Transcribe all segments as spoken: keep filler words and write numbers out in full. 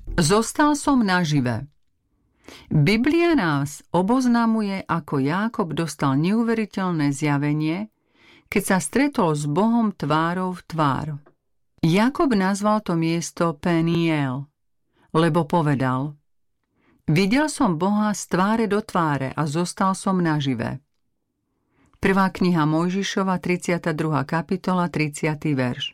Zostal som nažive. Biblia nás oboznamuje, ako Jákob dostal neuveriteľné zjavenie, keď sa stretol s Bohom tvárou v tvár. Jákob nazval to miesto Peniel, lebo povedal: Videl som Boha z tváre do tváre a zostal som nažive. Prvá kniha Mojžišova, tridsiata druhá kapitola, tridsiaty verš.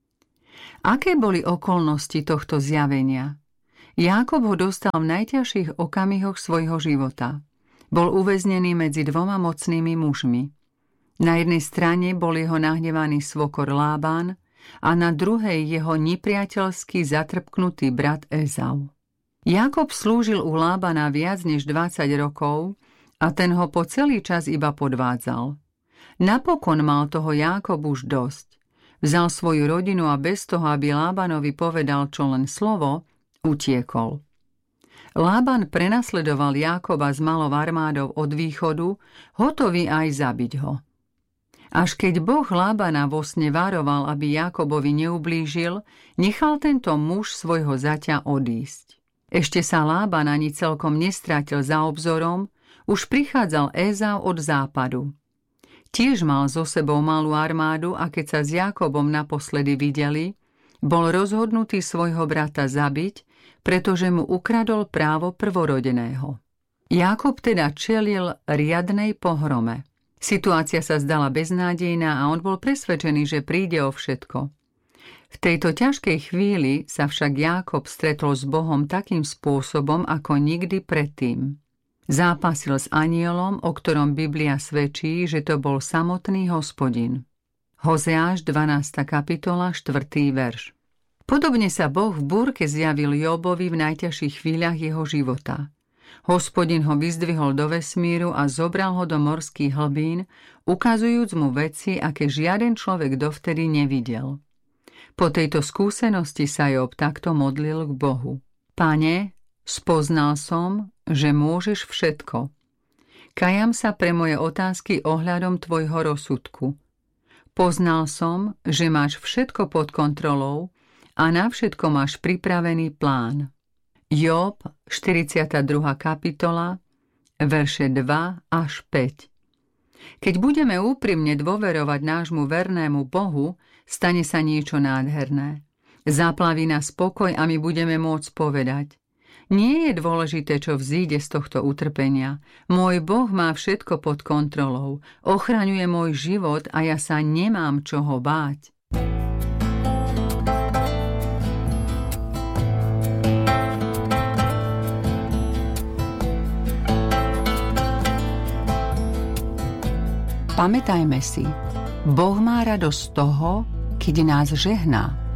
Aké boli okolnosti tohto zjavenia? Jákob ho dostal v najťažších okamihoch svojho života. Bol uväznený medzi dvoma mocnými mužmi. Na jednej strane bol jeho nahnevaný svokor Lában a na druhej jeho nepriateľský zatrpknutý brat Ezau. Jákob slúžil u Lábana viac než dvadsať rokov a ten ho po celý čas iba podvádzal. Napokon mal toho Jákob už dosť. Vzal svoju rodinu a bez toho, aby Lábanovi povedal čo len slovo, utiekol. Lában prenasledoval Jákoba s malou armádou od východu, hotový aj zabiť ho. Až keď Boh Lábana vo sne varoval, aby Jákobovi neublížil, nechal tento muž svojho zaťa odísť. Ešte sa Lában ani celkom nestratil za obzorom, už prichádzal Ézau od západu. Tiež mal so sebou malú armádu a keď sa s Jákobom naposledy videli, bol rozhodnutý svojho brata zabiť, pretože mu ukradol právo prvorodeného. Jákob teda čelil riadnej pohrome. Situácia sa zdala beznádejná a on bol presvedčený, že príde o všetko. V tejto ťažkej chvíli sa však Jákob stretol s Bohom takým spôsobom, ako nikdy predtým. Zápasil s anielom, o ktorom Biblia svedčí, že to bol samotný Hospodin. Hozeáš, dvanásta kapitola, štvrtý verš. Podobne sa Boh v búrke zjavil Jobovi v najťažších chvíľach jeho života. Hospodin ho vyzdvihol do vesmíru a zobral ho do morských hlbín, ukazujúc mu veci, aké žiaden človek dovtedy nevidel. Po tejto skúsenosti sa Job takto modlil k Bohu. Pane, spoznal som, že môžeš všetko. Kajam sa pre moje otázky ohľadom tvojho rozsudku. Poznal som, že máš všetko pod kontrolou a na všetko máš pripravený plán. Job, štyridsiata druhá kapitola, verše dva až päť. Keď budeme úprimne dôverovať nášmu vernému Bohu, stane sa niečo nádherné. Zaplaví nás pokoj a my budeme môcť povedať: Nie je dôležité, čo vzíde z tohto utrpenia. Môj Boh má všetko pod kontrolou. Ochraňuje môj život a ja sa nemám čoho báť. Pamätajme si, Boh má radosť z toho, keď nás žehná.